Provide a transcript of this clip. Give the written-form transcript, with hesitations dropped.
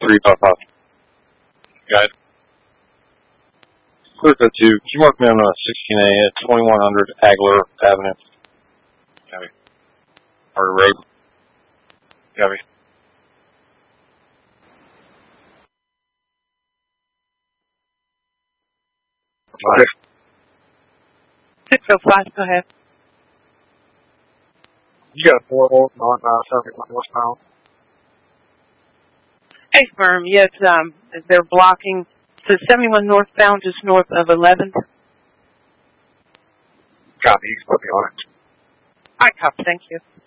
355. Got it. Clear code 2. Could you mark me on 16A at 2100 Agler Avenue? Copy. Carter Road. Copy. Okay. 605, go ahead. You got 4 volts on 71 horsepower. Hey, firm, yes, they're blocking the 71 northbound just north of 11th. Copy, you can put me on it. All right, copy, thank you.